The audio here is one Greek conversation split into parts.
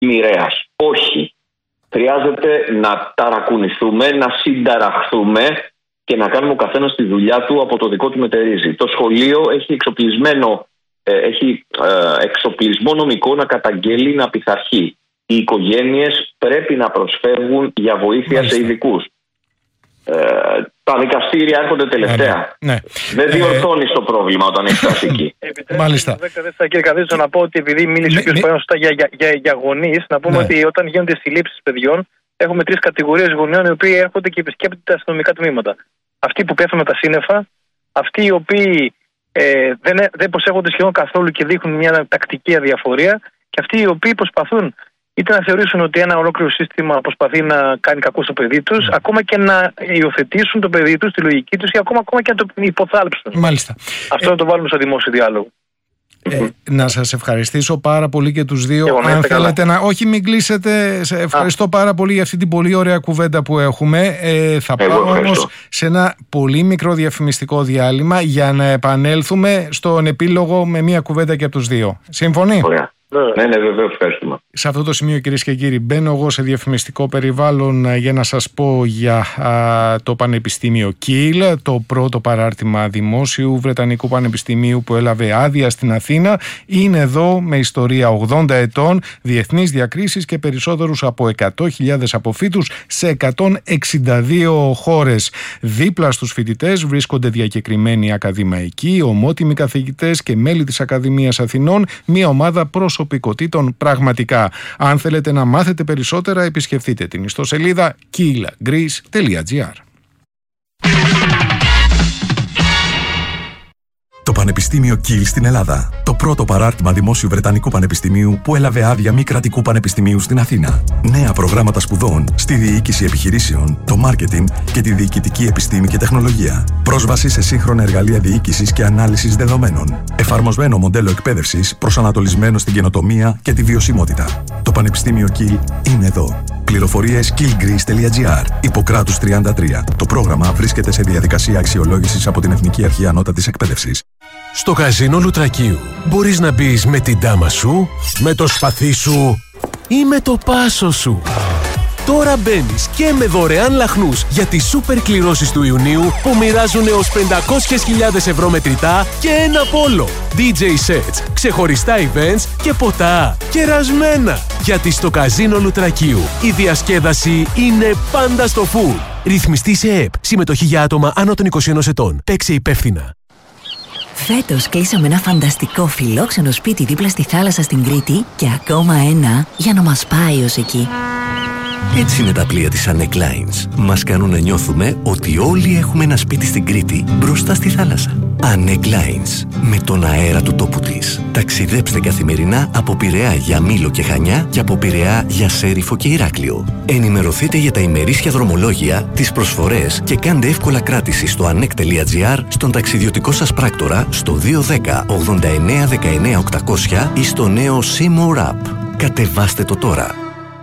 μοιραίας. Όχι. Χρειάζεται να ταρακουνηθούμε, να συνταραχθούμε και να κάνουμε ο καθένας τη δουλειά του από το δικό του μετερίζει. Το σχολείο έχει εξοπλισμό νομικό να καταγγέλει, να πειθαρχεί. Οι οικογένειες πρέπει να προσφεύγουν για βοήθεια σε ειδικούς. Τα δικαστήρια έρχονται τελευταία. Ναι. Δεν διορθώνει το πρόβλημα όταν έχει φτάσει εκεί. Μάλιστα. Κύριε Καδίτσο, να πω ότι επειδή μίλησε ο κ. Παγιάννης για γονείς, να πούμε ότι όταν γίνονται συλλήψεις παιδιών, έχουμε 3 κατηγορίες γονέων οι οποίοι έρχονται και επισκέπτονται τα αστυνομικά τμήματα. Αυτοί που πέφτουν με τα σύννεφα, αυτοί οι οποίοι δεν προσέχονται σχεδόν καθόλου και δείχνουν μια τακτική αδιαφορία, και αυτοί οι οποίοι προσπαθούν είτε να θεωρήσουν ότι ένα ολόκληρο σύστημα προσπαθεί να κάνει κακό στο παιδί τους, ακόμα και να υιοθετήσουν το παιδί τους, τη λογική τους, ή ακόμα και να το υποθάλψουν. Μάλιστα. Αυτό να το βάλουμε στο δημόσιο διάλογο. Να σας ευχαριστήσω πάρα πολύ και τους δύο. Αν θέλετε να... Όχι, μην κλείσετε. Ευχαριστώ πάρα πολύ για αυτή την πολύ ωραία κουβέντα που έχουμε. Θα πάμε όμως σε ένα πολύ μικρό διαφημιστικό διάλειμμα για να επανέλθουμε στον επίλογο με μια κουβέντα και από τους δύο. Σύμφωνοι? Ωραία. Ναι, βεβαίως, ευχαριστούμε. Σε αυτό το σημείο, κυρίες και κύριοι, μπαίνω εγώ σε διαφημιστικό περιβάλλον για να σας πω για το Πανεπιστήμιο Kiel, το πρώτο παράρτημα δημόσιου Βρετανικού Πανεπιστημίου που έλαβε άδεια στην Αθήνα. Είναι εδώ με ιστορία 80 ετών, διεθνείς διακρίσεις και περισσότερους από 100.000 αποφύτους σε 162 χώρες. Δίπλα στους φοιτητές βρίσκονται διακεκριμένοι ακαδημαϊκοί, ομότιμοι καθηγητές και μέλη της Ακαδημίας Αθηνών, μια ομάδα προσωπικότητων πραγματικά. Αν θέλετε να μάθετε περισσότερα, επισκεφτείτε την ιστοσελίδα kielgreece.gr. Το Πανεπιστήμιο Kiel στην Ελλάδα. Το πρώτο παράρτημα δημόσιου Βρετανικού Πανεπιστημίου που έλαβε άδεια μη κρατικού πανεπιστημίου στην Αθήνα. Νέα προγράμματα σπουδών στη διοίκηση επιχειρήσεων, το μάρκετινγκ και τη διοικητική επιστήμη και τεχνολογία. Πρόσβαση σε σύγχρονα εργαλεία διοίκησης και ανάλυσης δεδομένων. Εφαρμοσμένο μοντέλο εκπαίδευσης προσανατολισμένο στην καινοτομία και τη βιωσιμότητα. Το Πανεπιστήμιο Kiel είναι εδώ. Πληροφορίες kielgreece.gr. Ιπποκράτους 33. Το πρόγραμμα βρίσκεται σε διαδικασία αξιολόγησης από την Εθνική Αρχή Ανώτατης Εκπαίδευσης. Στο καζίνο Λουτρακίου μπορείς να μπεις με την τάμα σου, με το σπαθί σου ή με το πάσο σου. Τώρα μπαίνεις και με δωρεάν λαχνούς για τις σούπερ κληρώσεις του Ιουνίου που μοιράζουν έως 500.000 ευρώ μετρητά και ένα πόλο. DJ sets, ξεχωριστά events και ποτά. Κερασμένα! Γιατί στο καζίνο Λουτρακίου η διασκέδαση είναι πάντα στο full. Ρυθμιστή σε ΕΕΠ. Συμμετοχή για άτομα άνω των 21 ετών. Παίξε υπεύθυνα. Φέτος κλείσαμε ένα φανταστικό φιλόξενο σπίτι δίπλα στη θάλασσα στην Κρήτη και ακόμα ένα για να μας πάει ως εκεί. Έτσι είναι τα πλοία της Annec Lines. Μας κάνουν να νιώθουμε ότι όλοι έχουμε ένα σπίτι στην Κρήτη μπροστά στη θάλασσα. Annec Lines. Με τον αέρα του τόπου της. Ταξιδέψτε καθημερινά από Πειραιά για Μήλο και Χανιά και από Πειραιά για Σέριφο και Ηράκλειο. Ενημερωθείτε για τα ημερήσια δρομολόγια, τις προσφορές και κάντε εύκολα κράτηση στο annec.gr, στον ταξιδιωτικό σας πράκτορα, στο 210 89 19 800 ή στο νέο Seymour App. Κατεβάστε το τώρα.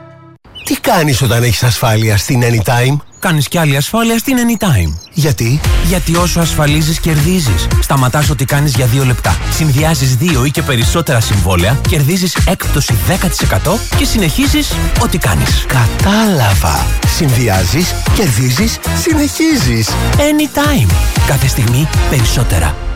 Τι κάνεις όταν έχεις ασφάλεια στην Anytime? Κάνεις κι άλλη ασφάλεια στην Anytime. Γιατί? Γιατί όσο ασφαλίζεις κερδίζεις. Σταματάς ό,τι κάνεις για 2 λεπτά. Συνδυάζεις 2 ή και περισσότερα συμβόλαια, κερδίζεις έκπτωση 10% και συνεχίζεις ό,τι κάνεις. Κατάλαβα. Συνδυάζεις, κερδίζεις, συνεχίζεις. Anytime. Κάθε στιγμή περισσότερα.